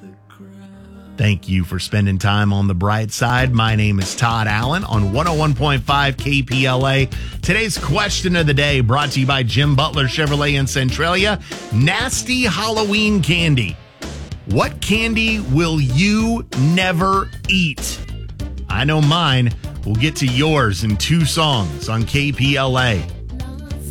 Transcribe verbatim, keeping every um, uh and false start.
Thank you for spending time on the bright side. My name is Todd Allen on one oh one point five K P L A. Today's question of the day brought to you by Jim Butler Chevrolet in Centralia. Nasty Halloween candy. What candy will you never eat? I know mine. We'll get to yours in two songs on K P L A.